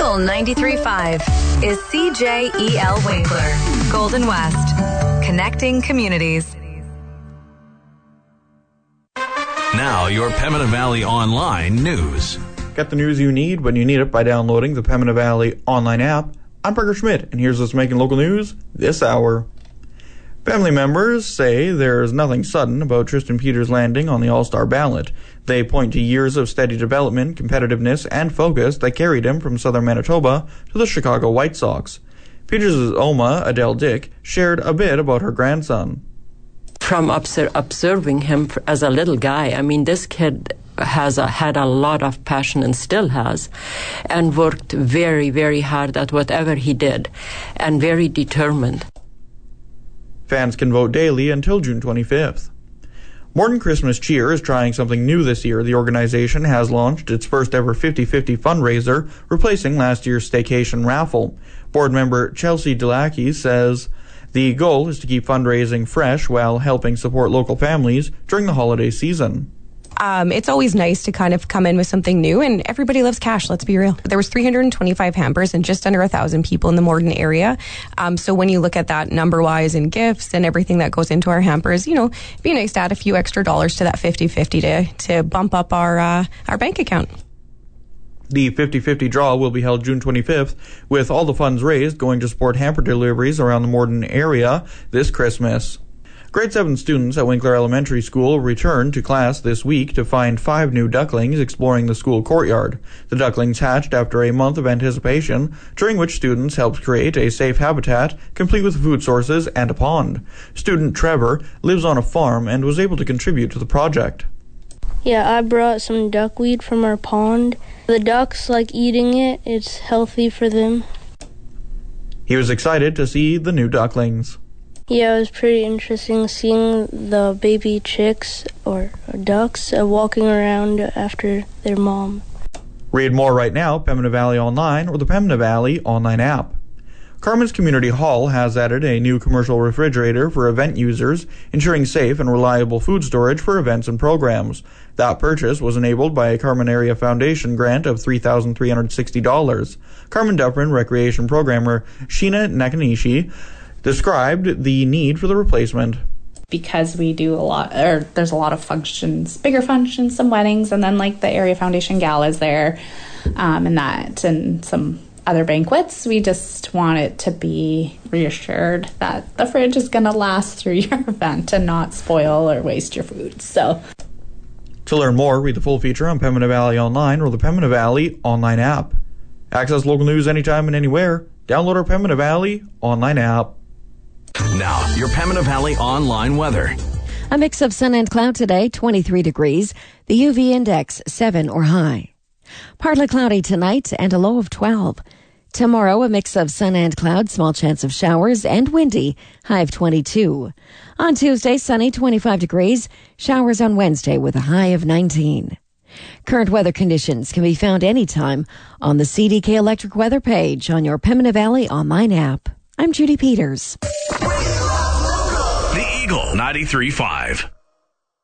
Eagle 93.5 is CJEL Winkler, Golden West, connecting communities. Now, your Pembina Valley Online news. Get the news you need when you need it by downloading the Pembina Valley Online app. I'm Parker Schmidt, and here's what's making local news this hour. Family members say there's nothing sudden about Tristan Peters' landing on the All-Star ballot. They point to years of steady development, competitiveness, and focus that carried him from southern Manitoba to the Chicago White Sox. Peters' Oma, Adele Dick, shared a bit about her grandson. From observing him as a little guy, I mean, this kid had a lot of passion and still has, and worked very, very hard at whatever he did, and very determined. Fans can vote daily until June 25th. More Than Christmas Cheer is trying something new this year. The organization has launched its first ever 50-50 fundraiser, replacing last year's staycation raffle. Board member Chelsea Delacki says the goal is to keep fundraising fresh while helping support local families during the holiday season. It's always nice to kind of come in with something new, and everybody loves cash, let's be real. There was 325 hampers and just under 1,000 people in the Morden area. So when you look at that number-wise and gifts and everything that goes into our hampers, you know, it'd be nice to add a few extra dollars to that 50-50 to bump up our bank account. The 50-50 draw will be held June 25th, with all the funds raised going to support hamper deliveries around the Morden area this Christmas. Grade 7 students at Winkler Elementary School returned to class this week to find 5 new ducklings exploring the school courtyard. The ducklings hatched after a month of anticipation, during which students helped create a safe habitat, complete with food sources and a pond. Student Trevor lives on a farm and was able to contribute to the project. Yeah, I brought some duckweed from our pond. The ducks like eating it. It's healthy for them. He was excited to see the new ducklings. Yeah, it was pretty interesting seeing the baby chicks or ducks walking around after their mom. Read more right now, Pembina Valley Online or the Pembina Valley Online app. Carmen's Community Hall has added a new commercial refrigerator for event users, ensuring safe and reliable food storage for events and programs. That purchase was enabled by a Carmen Area Foundation grant of $3,360. Carmen Dufferin Recreation Programmer Sheena Nakanishi described the need for the replacement. Because we do a lot, or there's a lot of functions, bigger functions, some weddings, and then like the Area Foundation galas there, and some other banquets. We just want it to be reassured that the fridge is going to last through your event and not spoil or waste your food. So, to learn more, read the full feature on Pembina Valley Online or the Pembina Valley Online app. Access local news anytime and anywhere. Download our Pembina Valley Online app. Now, your Pembina Valley Online weather. A mix of sun and cloud today, 23 degrees. The UV index, 7 or high. Partly cloudy tonight and a low of 12. Tomorrow, a mix of sun and cloud, small chance of showers, and windy, high of 22. On Tuesday, sunny, 25 degrees. Showers on Wednesday with a high of 19. Current weather conditions can be found anytime on the CDK Electric Weather page on your Pembina Valley Online app. I'm Judy Peters. The Eagle 93.5.